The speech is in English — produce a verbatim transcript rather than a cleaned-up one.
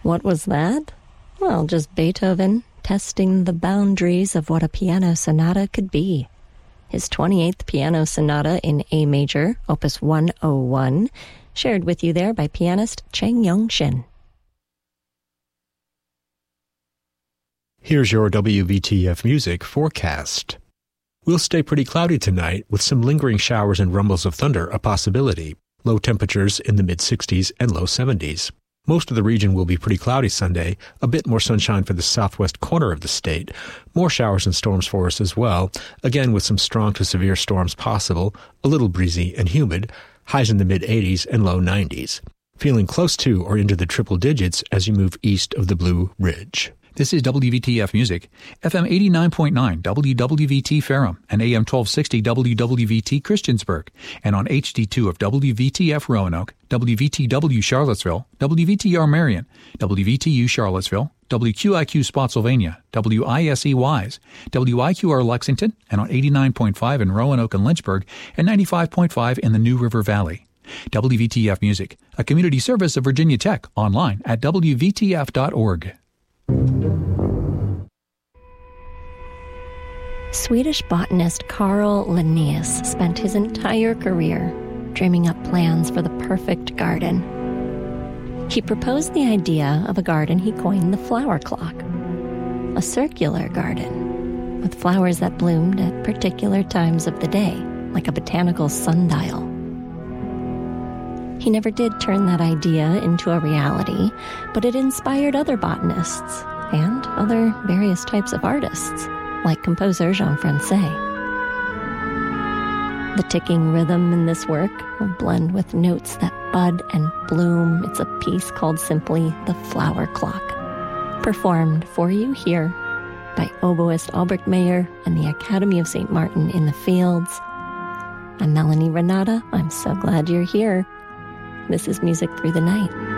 What was that? Well, just Beethoven testing the boundaries of what a piano sonata could be. His twenty-eighth Piano Sonata in A major, opus one oh one, shared with you there by pianist Cheng Yong Shin. Here's your W V T F Music forecast. We'll stay pretty cloudy tonight, with some lingering showers and rumbles of thunder a possibility. Low temperatures in the mid-sixties and low seventies. Most of the region will be pretty cloudy Sunday, a bit more sunshine for the southwest corner of the state, more showers and storms for us as well, again with some strong to severe storms possible, a little breezy and humid, highs in the mid-eighties and low nineties. Feeling close to or into the triple digits as you move east of the Blue Ridge. This is W V T F Music, F M eighty-nine point nine W W V T Ferrum and A M twelve sixty W W V T Christiansburg, and on H D two of W V T F Roanoke, W V T W Charlottesville, W V T R Marion, W V T U Charlottesville, W Q I Q Spotsylvania, W I S E Wise, W I Q R Lexington, and on eighty-nine point five in Roanoke and Lynchburg, and ninety-five point five in the New River Valley. W V T F Music, a community service of Virginia Tech, online at W V T F dot org. Swedish botanist Carl Linnaeus spent his entire career dreaming up plans for the perfect garden. He proposed the idea of a garden he coined the flower clock, a circular garden with flowers that bloomed at particular times of the day, like a botanical sundial. He never did turn that idea into a reality, but it inspired other botanists and other various types of artists, like composer Jean Francais. The ticking rhythm in this work will blend with notes that bud and bloom. It's a piece called simply The Flower Clock, performed for you here by oboist Albrecht Meyer and the Academy of Saint Martin in the Fields. I'm Melanie Renata. I'm so glad you're here. This is Music Through the Night.